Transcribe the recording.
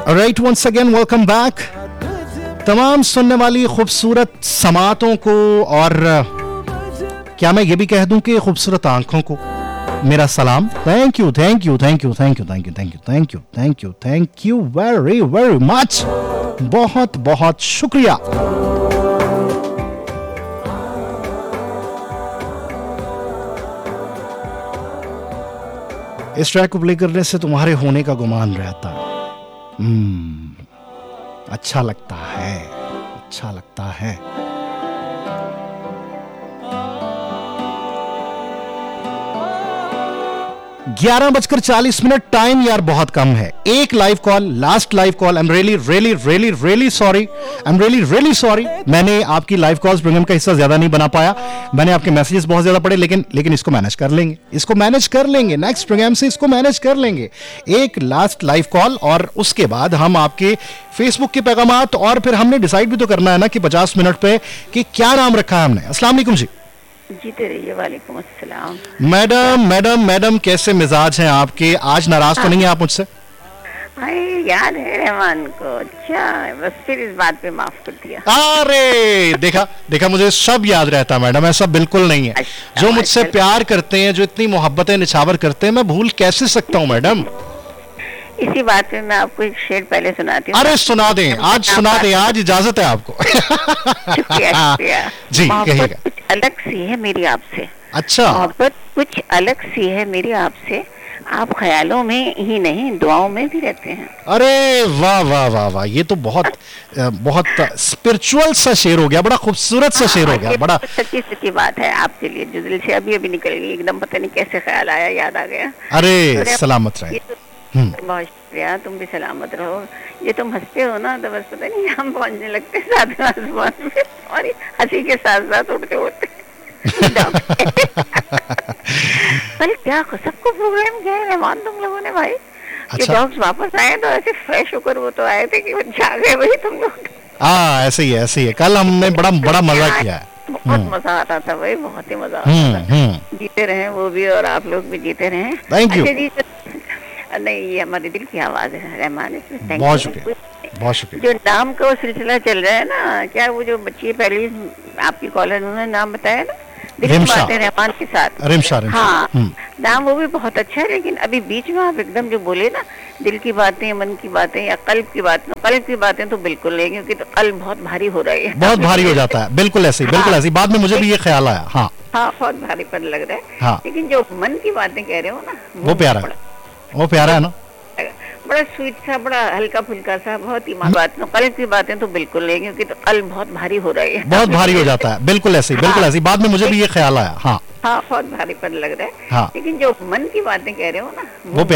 Right, once again welcome back तमाम सुनने वाली खूबसूरत समातों को, और क्या मैं ये भी कह दूं कि खूबसूरत आंखों को मेरा सलाम। Thank you thank you thank you thank you thank you thank you thank you thank you thank you very very much. बहुत बहुत शुक्रिया। इस ट्रैक को प्ले करने से तुम्हारे होने का गुमान रहता है। अच्छा लगता है, अच्छा लगता है। 11:40 टाइम यार बहुत कम है। एक live call, last live call. I am really really really really sorry, I am really really sorry. मैंने आपकी लाइव कॉल्स प्रोग्राम का हिस्सा ज्यादा नहीं बना पाया, मैंने आपके मैसेजेस बहुत ज्यादा पढ़े, लेकिन इसको मैनेज कर लेंगे, इसको मैनेज कर लेंगे। नेक्स्ट प्रोग्राम से इसको मैनेज कर लेंगे। एक लास्ट लाइव कॉल और उसके बाद हम आपके फेसबुक के पैगामात, और फिर हमने डिसाइड भी तो करना है ना कि 50 मिनट पे कि क्या नाम रखा है हमने। अस्सलाम वालेकुम जी। जीते रहिए। वालेकुम अस्सलाम। मैडम मैडम मैडम कैसे मिजाज हैं आपके? आज नाराज तो नहीं है आप मुझसे? याद है रहमान को। अच्छा, बस फिर इस बात पे माफ कर दिया। अरे देखा देखा, मुझे सब याद रहता मैडम, ऐसा बिल्कुल नहीं है। जो मुझसे प्यार करते हैं, जो इतनी मोहब्बतें निछावर करते हैं, मैं भूल कैसे सकता हूँ मैडम? इसी बात पे मैं आपको एक शेर पहले सुनाती हूँ। अरे सुना दें, आज सुना दें, आज इजाजत है आपको। शुक्रिया शुक्रिया जी। कहिएगा। कुछ अलग सी है मेरी आपसे। अच्छा, मोहब्बत कुछ अलग सी है मेरी आपसे, आप ख्यालों में ही नहीं दुआओं में भी रहते हैं। अरे वाह वाह वाह वाह, ये तो बहुत बहुत स्पिरिचुअल सा शेर हो गया, बड़ा खूबसूरत सा शेर हो गया। बड़ा सच्ची सच्ची बात है आपके लिए, जो दिल से अभी अभी निकल गई एकदम, पता नहीं कैसे ख्याल आया, याद आ गया। अरे सलामत रहे। बहुत शुक्रिया, तुम भी सलामत रहो। ये तुम हंसते हो ना तो बस पता नहीं हम पहुंचने लगते साथ आसमान में, और हंसी के साथ साथ उड़ते उड़ते। कल क्या सबको प्रोग्राम किया है रहमान तुम लोगों ने भाई। अच्छा। डॉग्स वापस आए तो ऐसे फ्रेश होकर वो तो आए थे कि वो जागे भाई तुम लोग। ऐसे ही है, ऐसे ही है। कल हमने बड़ा मजा किया है। बहुत मजा आता था भाई, बहुत ही मजा आता था। जीते रहे वो भी और आप लोग भी जीते रहे। Thank you. नहीं, ये हमारे दिल की आवाज है रहमान, इसमें बहुत शुक्रिया, बहुत शुक्रिया। जो नाम का वो सिलसिला चल रहा है ना, क्या वो जो बच्ची पहली आपकी कॉलर उन्होंने नाम बताया ना, दिल की बातें रहमान के साथ। रिमशा। हाँ, नाम वो भी बहुत अच्छा है, लेकिन अभी बीच में आप एकदम जो बोले ना, दिल की बातें, मन की बातें या कल्ब की बातें, कल्ब की बातें तो बिल्कुल नहीं, क्योंकि तो कल्ब बहुत भारी हो रही है, बहुत भारी हो जाता है। बिल्कुल ऐसे ही, बिल्कुल ऐसे ही। बाद में मुझे भी ये ख्याल आया। हाँ हाँ, बहुत भारीपन लग रहा है। हाँ, लेकिन जो मन की बातें कह रहे हो ना, वो प्यारा है, वो प्यारा है ना, बड़ा स्वीट सा, बड़ा हल्का फुल्का सा, बहुत ही बात। कल की बातें तो बिल्कुल नहीं, क्योंकि तो कल बहुत भारी हो रही है, बहुत भारी हो जाता है। बिल्कुल ऐसे ही, बिल्कुल ऐसे ही। बाद में मुझे भी ये ख्याल आया। हाँ हाँ, बहुत भारीपन लग रहा है। हाँ, लेकिन जो मन की बातें कह रहे हो ना, वो